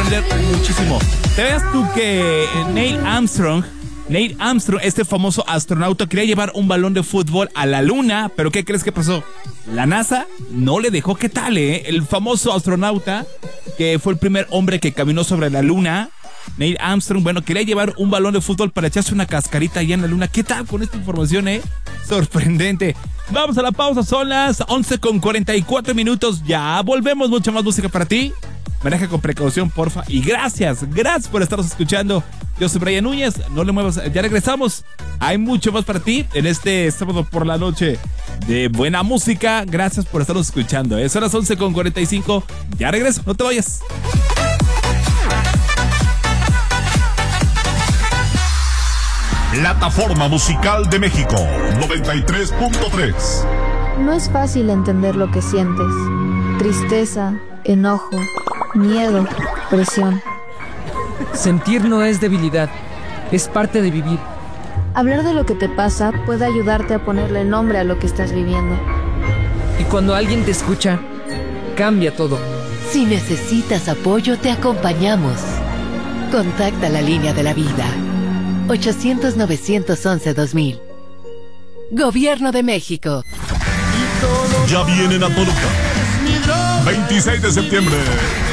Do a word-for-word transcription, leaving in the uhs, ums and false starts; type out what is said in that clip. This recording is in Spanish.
sorprender muchísimo. ¿Te veas tú que Neil Armstrong, Neil Armstrong, este famoso astronauta, quería llevar un balón de fútbol a la luna, pero ¿qué crees que pasó? La NASA no le dejó. ¿Qué tal, eh? El famoso astronauta, que fue el primer hombre que caminó sobre la luna, Neil Armstrong, bueno, quería llevar un balón de fútbol para echarse una cascarita allá en la luna. ¿Qué tal con esta información, eh? Sorprendente. Vamos a la pausa, son las once con cuarenta y cuatro minutos. Ya volvemos, mucha más música para ti. Maneja con precaución, porfa. Y gracias, gracias por estarnos escuchando. Yo soy Brian Núñez, no le muevas, ya regresamos. Hay mucho más para ti en este sábado por la noche de buena música. Gracias por estarnos escuchando. ¿eh? Son las once con cuarenta y cinco. Ya regreso, no te vayas. Plataforma Musical de México, noventa y tres punto tres. No es fácil entender lo que sientes. Tristeza, enojo, miedo, presión. Sentir no es debilidad, es parte de vivir. Hablar de lo que te pasa puede ayudarte a ponerle nombre a lo que estás viviendo. Y cuando alguien te escucha, cambia todo. Si necesitas apoyo, te acompañamos. Contacta la línea de la vida. ochocientos, novecientos once, dos mil. Gobierno de México. Ya vienen a Toluca. veintiséis de septiembre.